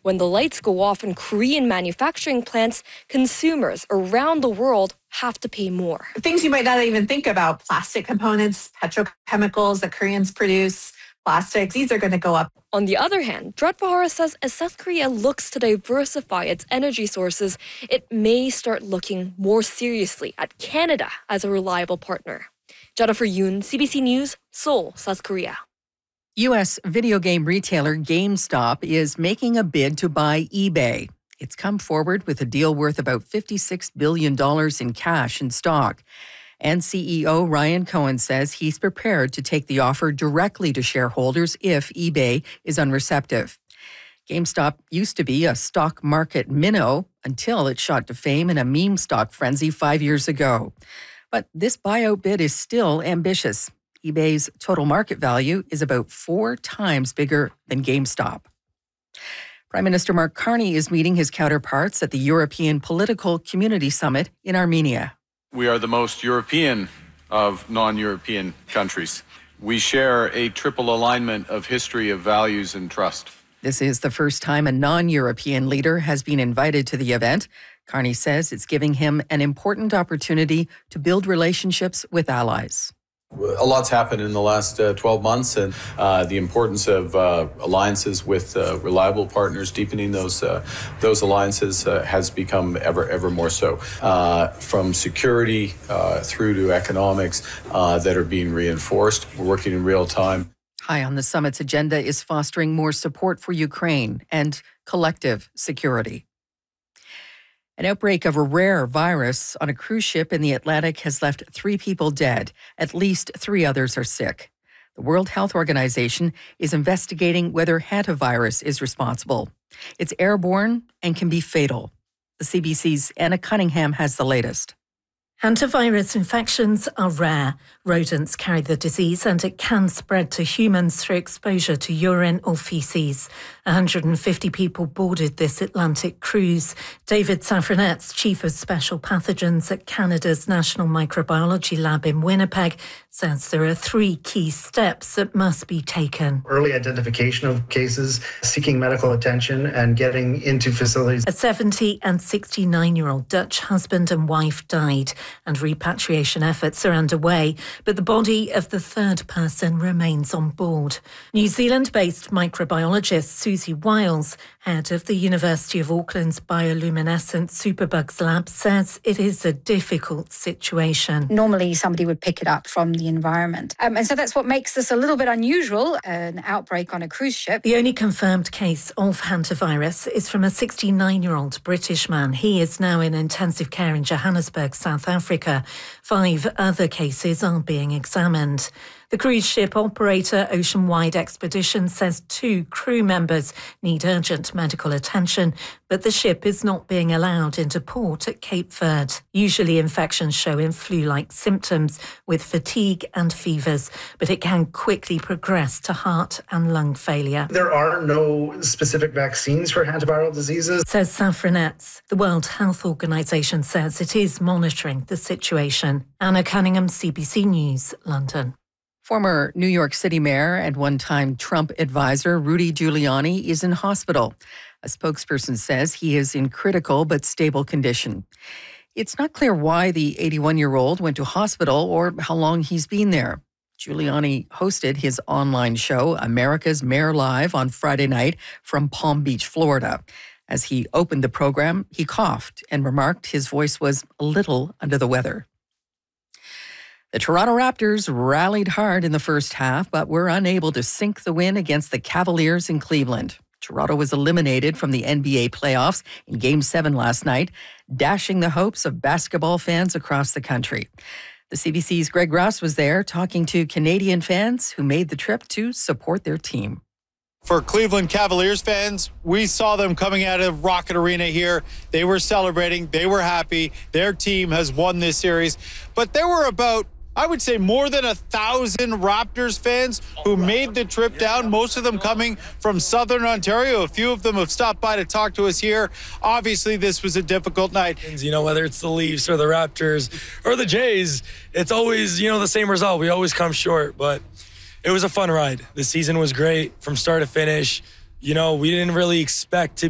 When the lights go off in Korean manufacturing plants, consumers around the world have to pay more. Things you might not even think about, plastic components, petrochemicals that Koreans produce, plastics, these are going to go up. On the other hand, Dratbahara says as South Korea looks to diversify its energy sources, it may start looking more seriously at Canada as a reliable partner. Jennifer Yoon, CBC News, Seoul, South Korea. U.S. video game retailer GameStop is making a bid to buy eBay. It's come forward with a deal worth about $56 billion in cash and stock. And CEO Ryan Cohen says he's prepared to take the offer directly to shareholders if eBay is unreceptive. GameStop used to be a stock market minnow until it shot to fame in a meme stock frenzy 5 years ago. But this buyout bid is still ambitious. eBay's total market value is about 4 times bigger than GameStop. Prime Minister Mark Carney is meeting his counterparts at the European Political Community Summit in Armenia. We are the most European of non-European countries. We share a triple alignment of history, of values, and trust. This is the first time a non-European leader has been invited to the event. Carney says it's giving him an important opportunity to build relationships with allies. A lot's happened in the last 12 months, and the importance of alliances with reliable partners, deepening those alliances has become ever more so. From security through to economics that are being reinforced. We're working in real time. High on the summit's agenda is fostering more support for Ukraine and collective security. An outbreak of a rare virus on a cruise ship in the Atlantic has left 3 people dead. At least 3 others are sick. The World Health Organization is investigating whether hantavirus is responsible. It's airborne and can be fatal. The CBC's Anna Cunningham has the latest. Hantavirus infections are rare. Rodents carry the disease and it can spread to humans through exposure to urine or feces. 150 people boarded this Atlantic cruise. David Safranetz, Chief of Special Pathogens at Canada's National Microbiology Lab in Winnipeg, says there are 3 key steps that must be taken. Early identification of cases, seeking medical attention, and getting into facilities. A 70 and 69-year-old Dutch husband and wife died, and repatriation efforts are underway, but the body of the 3rd person remains on board. New Zealand-based microbiologist Susie Wiles, head of the University of Auckland's bioluminescent superbugs lab, says it is a difficult situation. Normally somebody would pick it up from the environment. And so that's what makes this a little bit unusual, an outbreak on a cruise ship. The only confirmed case of hantavirus is from a 69-year-old British man. He is now in intensive care in Johannesburg, South Africa. 5 other cases are being examined. The cruise ship operator Oceanwide Expedition says 2 crew members need urgent medical attention, but the ship is not being allowed into port at Cape Verde. Usually infections show in flu-like symptoms with fatigue and fevers, but it can quickly progress to heart and lung failure. There are no specific vaccines for hantaviral diseases, says Safranetz. The World Health Organization says it is monitoring the situation. Anna Cunningham, CBC News, London. Former New York City mayor and one-time Trump advisor Rudy Giuliani is in hospital. A spokesperson says he is in critical but stable condition. It's not clear why the 81-year-old went to hospital or how long he's been there. Giuliani hosted his online show, America's Mayor Live, on Friday night from Palm Beach, Florida. As he opened the program, he coughed and remarked his voice was a little under the weather. The Toronto Raptors rallied hard in the first half, but were unable to sink the win against the Cavaliers in Cleveland. Toronto was eliminated from the NBA playoffs in Game 7 last night, dashing the hopes of basketball fans across the country. The CBC's Greg Ross was there talking to Canadian fans who made the trip to support their team. For Cleveland Cavaliers fans, we saw them coming out of Rocket Arena here. They were celebrating. They were happy. Their team has won this series. But there were about, I would say, more than 1,000 Raptors fans who made the trip down, most of them coming from Southern Ontario. A few of them have stopped by to talk to us here. Obviously, this was a difficult night. You know, whether it's the Leafs or the Raptors or the Jays, it's always, the same result. We always come short, but it was a fun ride. The season was great from start to finish. We didn't really expect to